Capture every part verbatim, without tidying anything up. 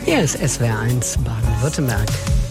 Hier ist S W R eins Baden-Württemberg.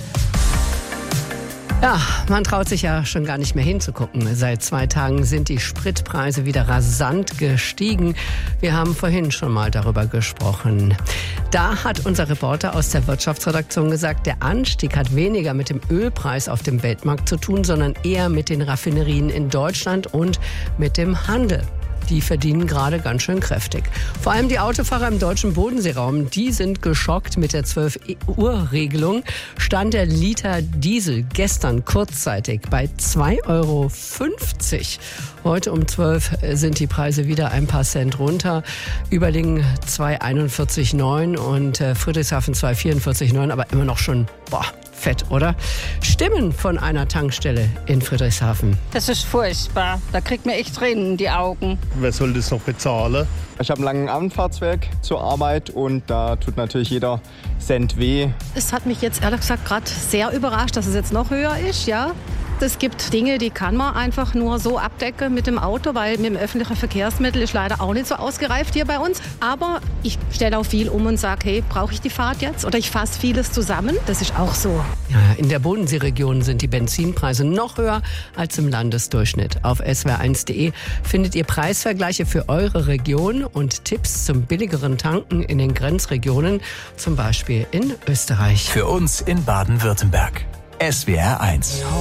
Ja, man traut sich ja schon gar nicht mehr hinzugucken. Seit zwei Tagen sind die Spritpreise wieder rasant gestiegen. Wir haben vorhin schon mal darüber gesprochen. Da hat unser Reporter aus der Wirtschaftsredaktion gesagt, der Anstieg hat weniger mit dem Ölpreis auf dem Weltmarkt zu tun, sondern eher mit den Raffinerien in Deutschland und mit dem Handel. Die verdienen gerade ganz schön kräftig. Vor allem die Autofahrer im deutschen Bodenseeraum, die sind geschockt. Mit der zwölf Uhr Regelung stand der Liter Diesel gestern kurzzeitig bei zwei Euro fünfzig. Heute um zwölf sind die Preise wieder ein paar Cent runter. Überlingen zwei Euro einundvierzig neun und äh, Friedrichshafen zwei Euro vierundvierzig neun, aber immer noch schon, boah, fett, oder? Stimmen von einer Tankstelle in Friedrichshafen. Das ist furchtbar. Da kriegt mir echt Tränen in die Augen. Wer soll das noch bezahlen? Ich habe einen langen Anfahrtsweg zur Arbeit und da tut natürlich jeder Cent weh. Es hat mich jetzt ehrlich gesagt gerade sehr überrascht, dass es jetzt noch höher ist, ja. Es gibt Dinge, die kann man einfach nur so abdecken mit dem Auto, weil mit dem öffentlichen Verkehrsmittel ist leider auch nicht so ausgereift hier bei uns. Aber ich stelle auch viel um und sage, hey, brauche ich die Fahrt jetzt? Oder ich fasse vieles zusammen. Das ist auch so. Ja, in der Bodenseeregion sind die Benzinpreise noch höher als im Landesdurchschnitt. Auf S W R eins punkt de findet ihr Preisvergleiche für eure Region und Tipps zum billigeren Tanken in den Grenzregionen, zum Beispiel in Österreich. Für uns in Baden-Württemberg. S W R eins.